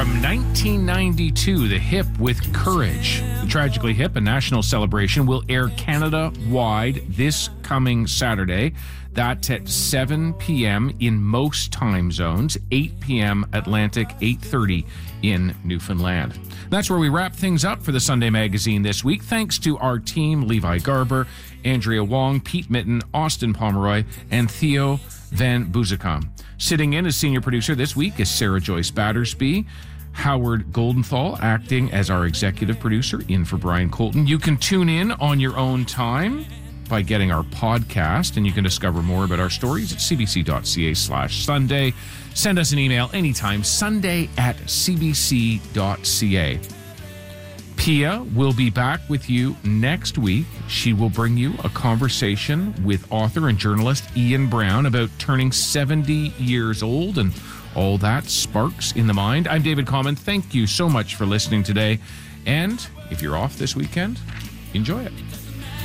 From 1992, The Hip with Courage. The Tragically Hip, a national celebration, will air Canada-wide this coming Saturday. That's at 7 p.m. in most time zones, 8 p.m. Atlantic, 8:30 in Newfoundland. That's where we wrap things up for the Sunday Magazine this week. Thanks to our team, Levi Garber, Andrea Wong, Pete Mitten, Austin Pomeroy, and Theo Van Boozekam. Sitting in as senior producer this week is Sarah Joyce Battersby. Howard Goldenthal acting as our executive producer, in for Brian Colton. You can tune in on your own time by getting our podcast, and you can discover more about our stories at cbc.ca/Sunday. Send us an email anytime, sunday@cbc.ca. Pia will be back with you next week. She will bring you a conversation with author and journalist Ian Brown about turning 70 years old and all that sparks in the mind. I'm David Common. Thank you so much for listening today. And if you're off this weekend, enjoy it.